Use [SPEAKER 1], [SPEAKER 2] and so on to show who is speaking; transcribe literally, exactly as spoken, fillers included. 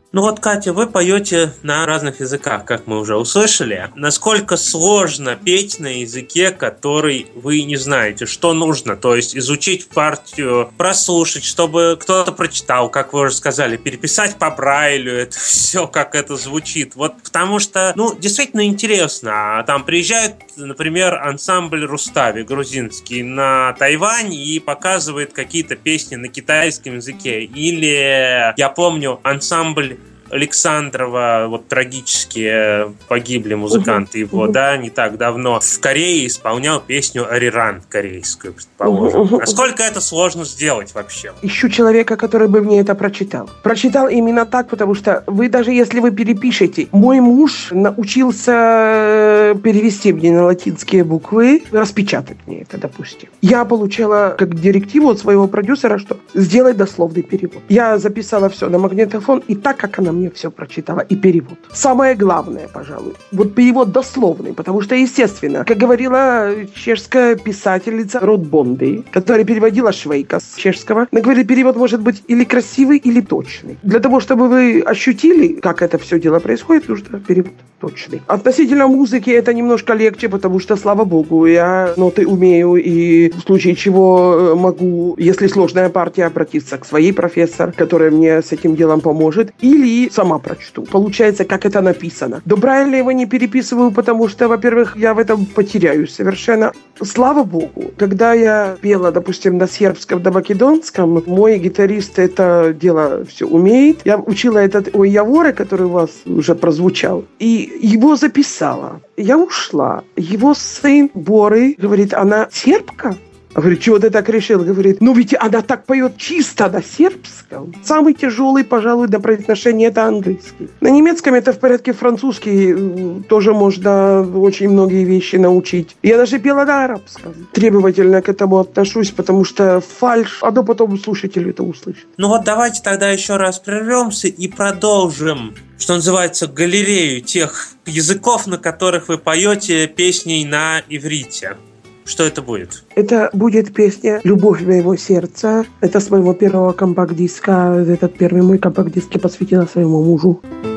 [SPEAKER 1] Ну вот, Катя, вы поете на разных языках, как мы уже услышали. Насколько сложно петь на языке, который вы не знаете? Что нужно? То есть изучить партию, прослушать, чтобы кто-то прочитал, как вы уже сказали, переписать по Брайлю, это все, как это звучит. Вот потому что, ну, действительно интересно. Там приезжает, например, ансамбль Рустави, грузинский, на Тайвань и показывает какие-то песни на китайском языке. Или, я помню, ансамбль Александрова, вот трагически погибли музыканты uh-huh. его, uh-huh. да, не так давно, в Корее исполнял песню «Ариран» корейскую, предположим. Uh-huh. Насколько это сложно сделать вообще?
[SPEAKER 2] Ищу человека, который бы мне это прочитал. Прочитал именно так, потому что вы, даже если вы перепишете, мой муж научился перевести мне на латинские буквы, распечатать мне это, допустим. Я получала как директиву от своего продюсера, что сделать дословный перевод. Я записала все на магнитофон, и так, как она мне все прочитала, и перевод. Самое главное, пожалуй, вот перевод дословный, потому что, естественно, как говорила чешская писательница Род Бонды, которая переводила Швейка с чешского, она говорит, перевод может быть или красивый, или точный. Для того, чтобы вы ощутили, как это все дело происходит, нужно перевод точный. Относительно музыки это немножко легче, потому что, слава богу, я ноты умею, и в случае чего могу, если сложная партия, обратиться к своей профессор, которая мне с этим делом поможет, или сама прочту. Получается, как это написано. До Брайля его не переписываю, потому что, во-первых, я в этом потеряюсь совершенно. Слава богу, когда я пела, допустим, на сербском, на македонском, мой гитарист это дело все умеет. Я учила этот «Ой, Яворе», который у вас уже прозвучал, и его записала. Я ушла. Его сын Боры говорит, она сербка? Говорит, чего ты так решил? Говорит, ну ведь она так поет чисто на сербском. Самый тяжелый, пожалуй, до произношения это английский. На немецком это в порядке, французский тоже можно очень многие вещи научить. Я даже пела на арабском. Требовательно к этому отношусь, потому что фальшь, оно потом слушатель это услышит.
[SPEAKER 1] Ну вот давайте тогда еще раз прервемся и продолжим, что называется, галерею тех языков, на которых вы поете песней на иврите. Что это будет?
[SPEAKER 2] Это будет песня «Любовь моего сердца». Это с моего первого компакт-диска. Этот первый мой компакт-диск я посвятила своему мужу.